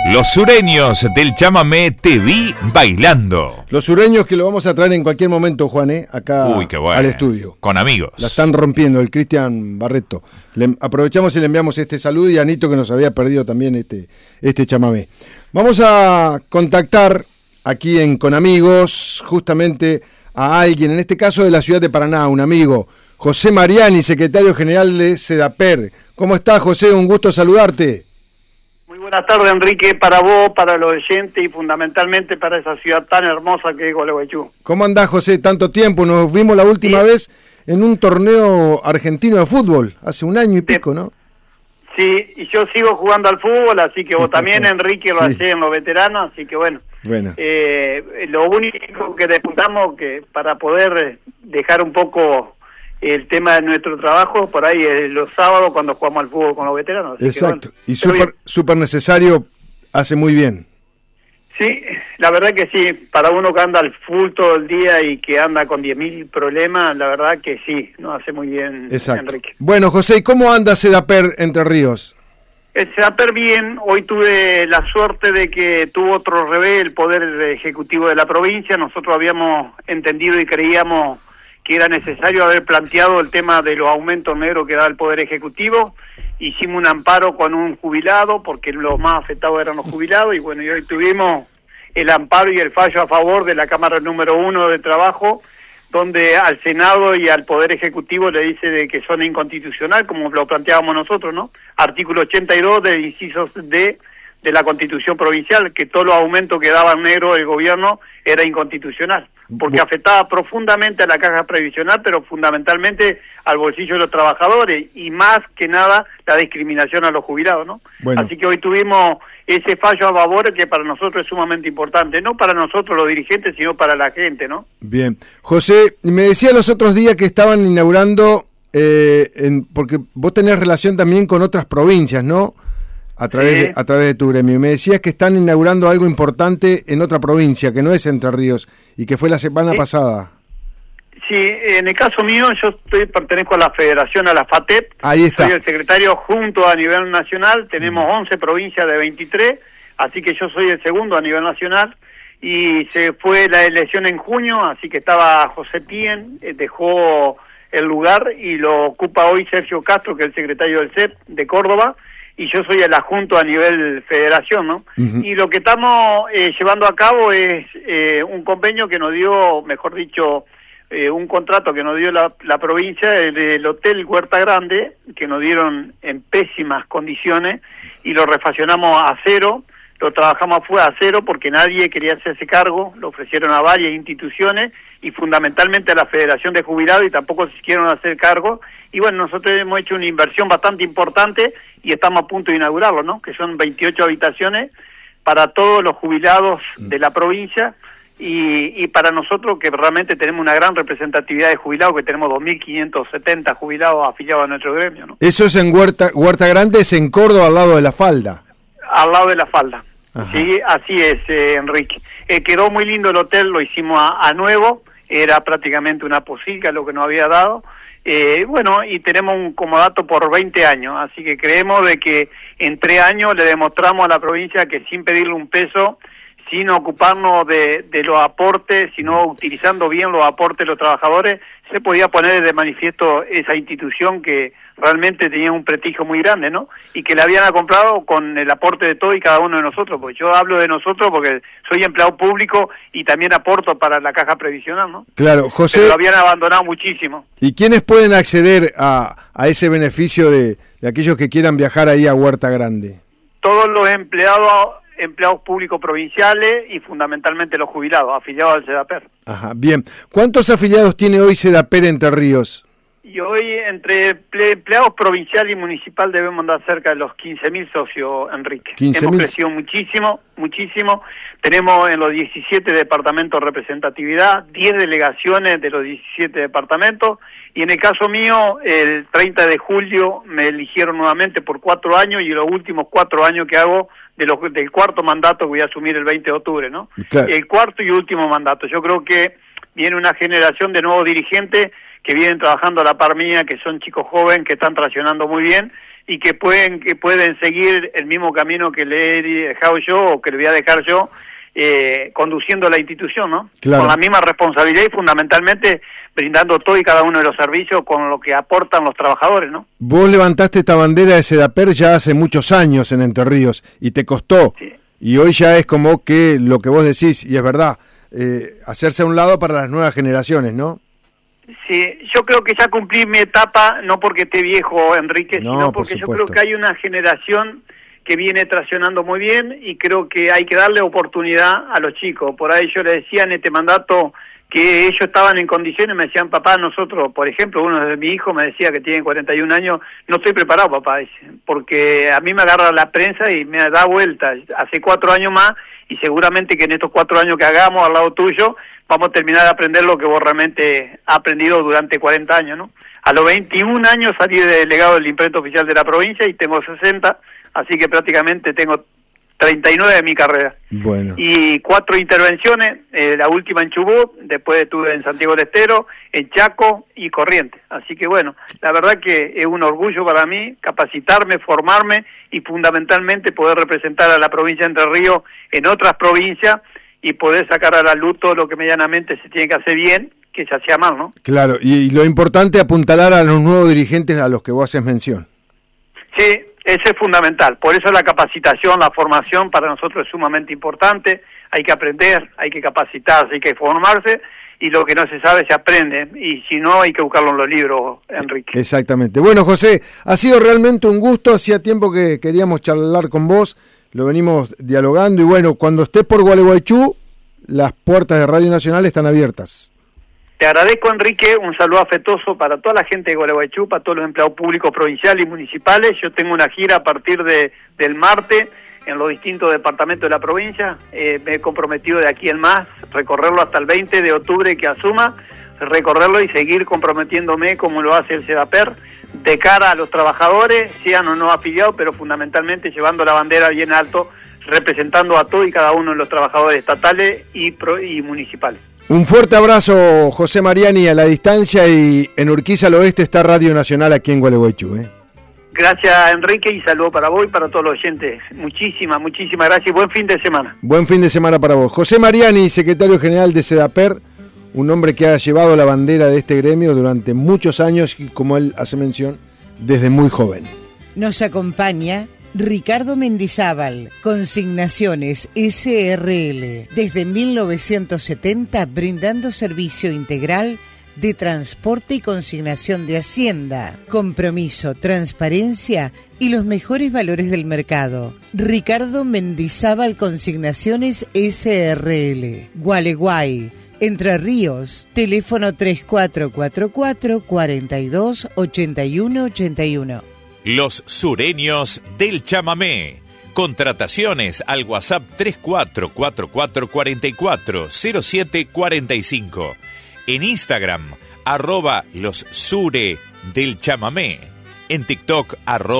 Los sureños del chamamé te vi bailando. Los sureños que lo vamos a traer en cualquier momento, Juan, acá al estudio. Con amigos. La están rompiendo, el Cristian Barreto. Aprovechamos y le enviamos este saludo y a Anito que nos había perdido también este chamamé. Vamos a contactar aquí en Con Amigos justamente a alguien, en este caso de la ciudad de Paraná, un amigo, José Mariani, secretario general de SEDAPER. ¿Cómo estás, José? Un gusto saludarte. Muy buenas tardes, Enrique, para vos, para los oyentes y fundamentalmente para esa ciudad tan hermosa que es Gualeguaychú. ¿Cómo andás, José? Tanto tiempo, nos vimos la última vez en un torneo argentino de fútbol, hace un año y pico, ¿no? Sí, y yo sigo jugando al fútbol, así que vos también, Enrique, lo hacés en los veteranos, así que bueno. Lo único que disputamos que para poder dejar un poco el tema de nuestro trabajo, por ahí los sábados cuando jugamos al fútbol con los veteranos. Exacto, y súper necesario, hace muy bien. Sí, la verdad que sí, para uno que anda al full todo el día y que anda con 10.000 problemas, la verdad que sí, nos hace muy bien. Exacto. Enrique. Bueno, José, ¿y cómo anda SEDAPER Entre Ríos? El SEDAPER bien, hoy tuve la suerte de que tuvo otro revés el Poder Ejecutivo de la provincia. Nosotros habíamos entendido y creíamos que era necesario haber planteado el tema de los aumentos negros que da el Poder Ejecutivo. Hicimos un amparo con un jubilado, porque los más afectados eran los jubilados, y bueno, y hoy tuvimos el amparo y el fallo a favor de la Cámara número 1 de Trabajo, donde al Senado y al Poder Ejecutivo le dice de que son inconstitucional, como lo planteábamos nosotros, ¿no? Artículo 82 del inciso D de la Constitución Provincial, que todos los aumentos que daba negro el gobierno era inconstitucional, porque afectaba profundamente a la caja previsional, pero fundamentalmente al bolsillo de los trabajadores, y más que nada la discriminación a los jubilados, ¿no? Bueno. Así que hoy tuvimos ese fallo a favor que para nosotros es sumamente importante, no para nosotros los dirigentes, sino para la gente, ¿no? Bien. José, me decía los otros días que estaban inaugurando, porque vos tenés relación también con otras provincias, ¿no? A través de tu gremio. Y me decías que están inaugurando algo importante en otra provincia, que no es Entre Ríos, y que fue la semana pasada. Sí, en el caso mío, yo pertenezco a la federación, a la FATEP. Ahí está. Soy el secretario junto a nivel nacional, tenemos 11 provincias de 23, así que yo soy el segundo a nivel nacional, y se fue la elección en junio, así que estaba José Pien, dejó el lugar, y lo ocupa hoy Sergio Castro, que es el secretario del CEP de Córdoba, y yo soy el adjunto a nivel federación, ¿no? Y lo que estamos llevando a cabo es un convenio que nos dio, mejor dicho, un contrato que nos dio la provincia, el Hotel Huerta Grande, que nos dieron en pésimas condiciones, y lo refaccionamos a cero, lo trabajamos a cero porque nadie quería hacerse cargo, lo ofrecieron a varias instituciones, y fundamentalmente a la Federación de Jubilados, y tampoco se quisieron hacer cargo. Y bueno, nosotros hemos hecho una inversión bastante importante y estamos a punto de inaugurarlo, ¿no? Que son 28 habitaciones para todos los jubilados de la provincia, y para nosotros que realmente tenemos una gran representatividad de jubilados, que tenemos 2.570 jubilados afiliados a nuestro gremio, ¿no? Eso es en Huerta Grande, es en Córdoba, al lado de la Falda. Al lado de la Falda. Ajá. Sí, así es, Enrique. Quedó muy lindo el hotel, lo hicimos a nuevo, era prácticamente una posilga lo que nos había dado. Bueno, y tenemos un comodato por 20 años, así que creemos de que en 3 años le demostramos a la provincia que sin pedirle un peso, sin ocuparnos de los aportes, sino utilizando bien los aportes de los trabajadores, se podía poner de manifiesto esa institución que realmente tenía un prestigio muy grande, ¿no? Y que la habían comprado con el aporte de todo y cada uno de nosotros, porque yo hablo de nosotros porque soy empleado público y también aporto para la caja previsional, ¿no? Claro, José. Pero lo habían abandonado muchísimo. ¿Y quiénes pueden acceder a ese beneficio de aquellos que quieran viajar ahí a Huerta Grande? Todos los empleados públicos provinciales y fundamentalmente los jubilados, afiliados al SEDAPER. Ajá, bien. ¿Cuántos afiliados tiene hoy SEDAPER Entre Ríos? Y hoy entre empleados provincial y municipal debemos andar cerca de los 15.000 socios, Enrique. Hemos crecido muchísimo, muchísimo. Tenemos en los 17 departamentos representatividad, 10 delegaciones de los 17 departamentos, y en el caso mío, el 30 de julio me eligieron nuevamente por 4 años, y los últimos 4 años que hago del cuarto mandato que voy a asumir el 20 de octubre, ¿no? Claro. El cuarto y último mandato. Yo creo que viene una generación de nuevos dirigentes que vienen trabajando a la par mía, que son chicos jóvenes, que están traccionando muy bien, y que pueden seguir el mismo camino que le he dejado yo o que le voy a dejar yo, conduciendo la institución, ¿no? Claro. Con la misma responsabilidad y fundamentalmente brindando todo y cada uno de los servicios con lo que aportan los trabajadores, ¿no? Vos levantaste esta bandera de SEDAPER ya hace muchos años en Entre Ríos y te costó. Sí. Y hoy ya es como que lo que vos decís, y es verdad, hacerse a un lado para las nuevas generaciones, ¿no? Sí, yo creo que ya cumplí mi etapa, no porque esté viejo, Enrique, No, sino por porque yo supuesto. creo que hay una generación que viene traccionando muy bien y creo que hay que darle oportunidad a los chicos. Por ahí yo les decía en este mandato que ellos estaban en condiciones, me decían, papá, nosotros, por ejemplo, uno de mis hijos me decía que tiene 41 años, no estoy preparado, papá, dice, porque a mí me agarra la prensa y me da vuelta. Hace 4 años más y seguramente que en estos 4 años que hagamos al lado tuyo, vamos a terminar de aprender lo que vos realmente has aprendido durante 40 años, ¿no? A los 21 años salí de delegado del imprenta oficial de la provincia y tengo 60, así que prácticamente tengo 39 de mi carrera. Bueno. Y 4 intervenciones, la última en Chubut, después estuve en Santiago del Estero, en Chaco y Corrientes. Así que bueno, la verdad que es un orgullo para mí capacitarme, formarme y fundamentalmente poder representar a la provincia de Entre Ríos en otras provincias y poder sacar a la luz todo lo que medianamente se tiene que hacer bien, que se hacía mal, ¿no? Claro, y lo importante es apuntalar a los nuevos dirigentes a los que vos haces mención. Sí, eso es fundamental. Por eso la capacitación, la formación para nosotros es sumamente importante. Hay que aprender, hay que capacitarse, hay que formarse y lo que no se sabe se aprende. Y si no, hay que buscarlo en los libros, Enrique. Exactamente. Bueno, José, ha sido realmente un gusto. Hacía tiempo que queríamos charlar con vos. Lo venimos dialogando y bueno, cuando estés por Gualeguaychú, las puertas de Radio Nacional están abiertas. Te agradezco, Enrique, un saludo afectuoso para toda la gente de Gualeguaychú, para todos los empleados públicos provinciales y municipales. Yo tengo una gira a partir del martes en los distintos departamentos de la provincia. Me he comprometido de aquí en más, recorrerlo hasta el 20 de octubre que asuma, recorrerlo y seguir comprometiéndome como lo hace el SEDAPER, de cara a los trabajadores, sean o no afiliados, pero fundamentalmente llevando la bandera bien alto, representando a todo y cada uno de los trabajadores estatales y municipales. Un fuerte abrazo, José Mariani, a la distancia, y en Urquiza al Oeste está Radio Nacional aquí en Gualeguaychú. Gracias, Enrique, y saludo para vos y para todos los oyentes. Muchísimas gracias y buen fin de semana. Buen fin de semana para vos. José Mariani, secretario general de SEDAPER, un hombre que ha llevado la bandera de este gremio durante muchos años y, como él hace mención, desde muy joven. Nos acompaña Ricardo Mendizábal, Consignaciones SRL, desde 1970 brindando servicio integral de transporte y consignación de Hacienda, compromiso, transparencia y los mejores valores del mercado. Ricardo Mendizábal, Consignaciones SRL, Gualeguay, Entre Ríos, teléfono 3444 42 81 81. Los sureños del chamamé. Contrataciones al WhatsApp 3444440745. En Instagram, @lossure del chamamé. En TikTok,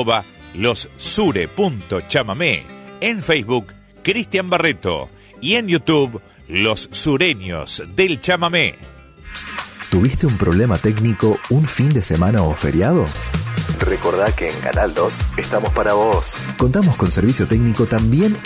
@lossure.chamamé. En Facebook, Cristian Barreto. Y en YouTube, Los Sureños del Chamamé. ¿Tuviste un problema técnico un fin de semana o feriado? Recordá que en Canal 2 estamos para vos. Contamos con servicio técnico también